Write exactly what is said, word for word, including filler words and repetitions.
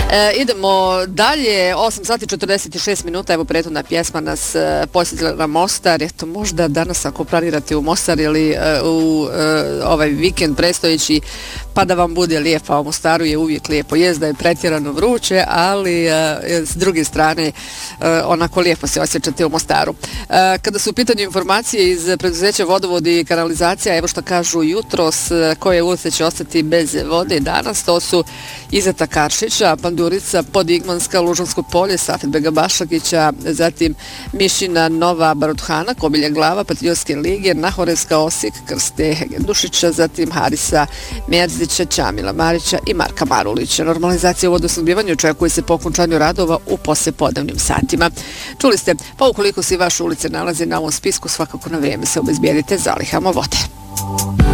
E, idemo dalje, osam sati četrdeset šest minuta, evo prethodna pjesma nas e, posjetila na Mostar, eto možda danas ako planirate u Mostar ili e, u e, ovaj vikend predstojeći, pa da vam bude lijepo, a u Mostaru je uvijek lijepo, jest da je pretjerano vruće, ali e, s druge strane e, onako lijepo se osjećate u Mostaru. E, kada su u pitanju informacije iz preduzeća Vodovodi i kanalizacija, evo što kažu jutros, koje ulice će ostati bez vode danas, to su Izeta Karšića, Pandurica, Podigmanska, Lužansko polje, Safetbega Bašlagića, zatim Mišina, Nova Baruthana, Kobilja Glava, Patriotske lige, Nahorevska, Osijek, Krste, Dušića, zatim Harisa, Merzića, Ćamila Marića i Marka Marulića. Normalizacija u vodosnabdijevanju očekuje se po okončanju radova u poslijepodnevnim satima. Čuli ste, pa ukoliko se i vaše ulice nalaze na ovom spisku, svakako na vrijeme se obezbijedite zalihama vode.